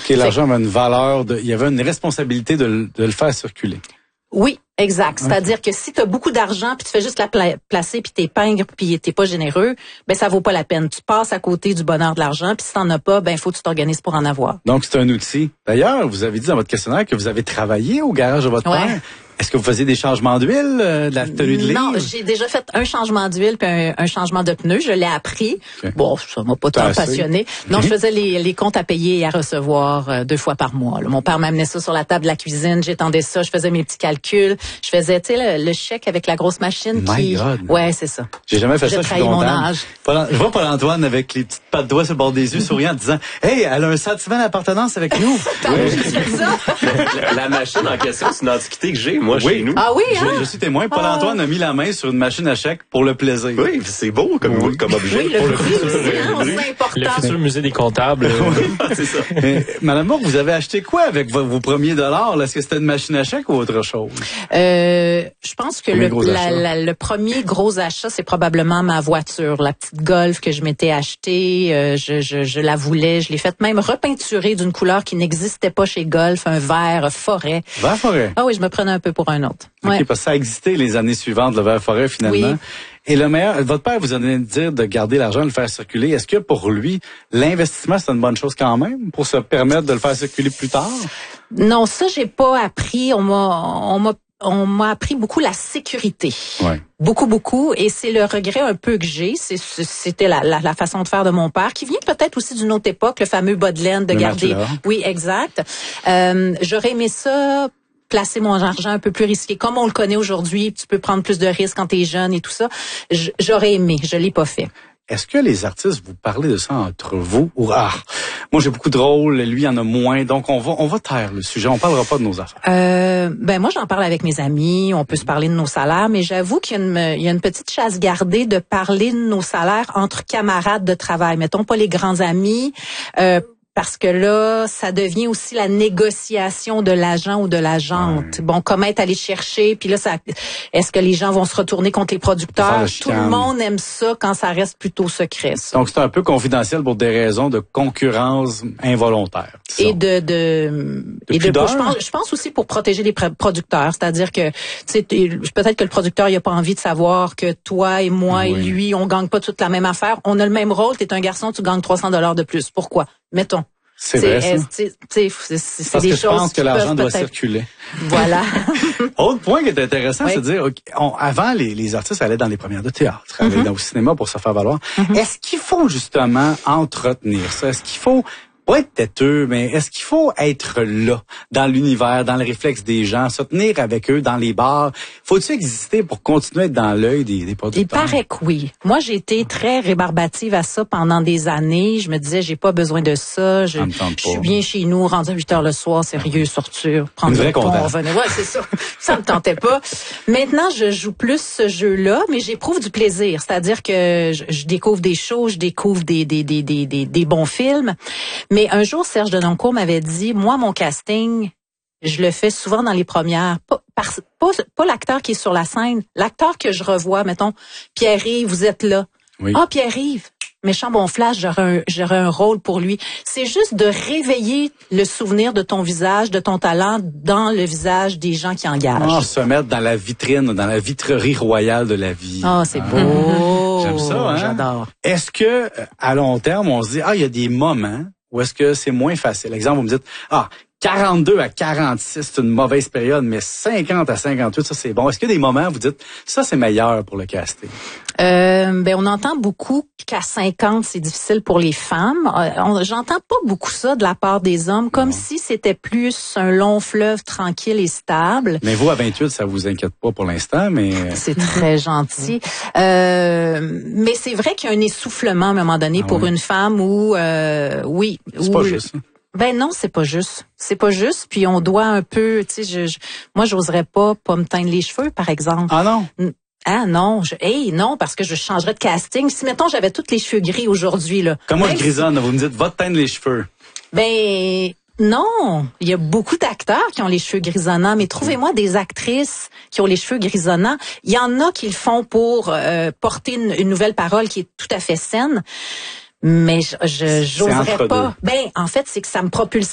l'argent avait une valeur, il y avait une responsabilité de le faire circuler. Oui, exact. C'est-à-dire que si tu as beaucoup d'argent puis tu fais juste la placer puis t'es pingre puis t'es pas généreux, ben ça vaut pas la peine. Tu passes à côté du bonheur de l'argent puis si t'en as pas, ben faut que tu t'organises pour en avoir. Donc c'est un outil. D'ailleurs, vous avez dit dans votre questionnaire que vous avez travaillé au garage de votre père. Est-ce que vous faisiez des changements d'huile, de la tenue de livre? Non, j'ai déjà fait un changement d'huile puis un changement de pneus. Je l'ai appris. Okay. Bon, ça m'a pas tant passionné. Non, je faisais les comptes à payer et à recevoir 2 fois par mois. Là. Mon père m'amenait ça sur la table de la cuisine. J'étendais ça. Je faisais mes petits calculs. Je faisais, tu sais, le chèque avec la grosse machine. Ouais, c'est ça. J'ai jamais fait ça. Je suis mon âge. Je vois Paul-Antoine avec les petites pattes de doigts sur le bord des yeux, souriant, en disant, hey, elle a un sentiment d'appartenance avec nous. La machine en question, c'est une antiquité que j'ai, moi, chez nous. Ah oui, hein? Je suis témoin. Paul-Antoine a mis la main sur une machine à chèque pour le plaisir. Oui, c'est beau comme objet. Oui, le prix aussi, c'est important. Le futur musée des comptables. C'est ça. Madame Moore, vous avez acheté quoi avec vos premiers dollars? Est-ce que c'était une machine à chèque ou autre chose? Je pense que le premier gros achat, c'est probablement ma voiture, la petite Golf que je m'étais achetée. Je la voulais. Je l'ai faite même repeinturer d'une couleur qui n'existait pas chez Golf, un vert forêt. Vert forêt? Ah oui, je me prenais un peu pour un autre. OK, parce que ça a existé les années suivantes, le vert forêt, finalement. Oui. Et votre père vous a donné de dire de garder l'argent, de le faire circuler. Est-ce que pour lui, l'investissement, c'est une bonne chose quand même pour se permettre de le faire circuler plus tard? Non, ça, j'ai pas appris. On m'a appris beaucoup la sécurité. Ouais. Beaucoup. Et c'est le regret un peu que j'ai. C'était la façon de faire de mon père, qui vient peut-être aussi d'une autre époque, le fameux bas de laine, de garder. Oui, exact. J'aurais aimé ça, placer mon argent un peu plus risqué. Comme on le connaît aujourd'hui, tu peux prendre plus de risques quand t'es jeune et tout ça. J'aurais aimé, je l'ai pas fait. Est-ce que les artistes, vous parlez de ça entre vous? Ou moi j'ai beaucoup de rôles, lui il en a moins, donc on va taire le sujet, on parlera pas de nos affaires. Moi j'en parle avec mes amis, on peut se parler de nos salaires, mais j'avoue qu'il y a une petite chasse gardée de parler de nos salaires entre camarades de travail. Mettons pas les grands amis, parce que là, ça devient aussi la négociation de l'agent ou de l'agente. Ouais. Bon, comment être allé chercher, puis là, est-ce que les gens vont se retourner contre les producteurs? Tout le monde aime ça quand ça reste plutôt secret. Ça. Donc, c'est un peu confidentiel pour des raisons de concurrence involontaire. Et je pense aussi pour protéger les producteurs. C'est-à-dire que, peut-être que le producteur, il a pas envie de savoir que toi et moi et lui, on gagne pas toute la même affaire. On a le même rôle, t'es un garçon, tu gagnes $300 de plus. Pourquoi? Mettons. C'est vrai, ça. C'est parce des que choses je pense que l'argent doit circuler. Voilà. Autre point qui est intéressant, c'est de dire, avant, les artistes allaient dans les premières de théâtre, allaient au cinéma pour se faire valoir. Est-ce qu'il faut justement entretenir ça? Est-ce qu'il faut pas être têteux, mais est-ce qu'il faut être là, dans l'univers, dans le réflexe des gens, se tenir avec eux dans les bars? Faut-il exister pour continuer à être dans l'œil des producteurs? Il paraît que oui. Moi, j'ai été très rébarbative à ça pendant des années. Je me disais, j'ai pas besoin de ça. Je suis bien chez nous, rendu à 8h le soir, sérieux, sortir, prendre le pont, revenir. Ouais, c'est ça. Ça me tentait pas. Maintenant, je joue plus ce jeu-là, mais j'éprouve du plaisir. C'est-à-dire que je découvre des choses, je découvre des bons films. Mais un jour, Serge Denoncourt m'avait dit, moi, mon casting, je le fais souvent dans les premières. Pas l'acteur qui est sur la scène, l'acteur que je revois, mettons, Pierre-Yves, vous êtes là. Oui. Ah, Pierre-Yves, méchant bon flash, j'aurais un rôle pour lui. C'est juste de réveiller le souvenir de ton visage, de ton talent dans le visage des gens qui engagent. Se mettre dans la vitrine, dans la vitrerie royale de la vie. C'est beau. J'aime ça, hein? J'adore. Est-ce que, à long terme, on se dit, il y a des moments où est-ce que c'est moins facile? Exemple, vous me dites, 42 à 46, c'est une mauvaise période, mais 50 à 58, ça, c'est bon. Est-ce qu'il y a des moments où vous dites, ça, c'est meilleur pour le casting? On entend beaucoup qu'à 50, c'est difficile pour les femmes. J'entends pas beaucoup ça de la part des hommes, comme si c'était plus un long fleuve tranquille et stable. Mais vous, à 28, ça vous inquiète pas pour l'instant, mais... C'est très gentil. Mais c'est vrai qu'il y a un essoufflement à un moment donné pour une femme où, oui. C'est pas juste. Non, c'est pas juste. C'est pas juste. Puis on doit un peu, moi, j'oserais pas me teindre les cheveux, par exemple. Ah non? Ah non, non, parce que je changerais de casting. Si, mettons, j'avais tous les cheveux gris aujourd'hui, là. Comme moi, je grisonne, vous me dites, va te teindre les cheveux. Non, il y a beaucoup d'acteurs qui ont les cheveux grisonnants, mais trouvez-moi des actrices qui ont les cheveux grisonnants. Il y en a qui le font pour porter une nouvelle parole qui est tout à fait saine. Mais j'oserais pas. En fait, c'est que ça me propulse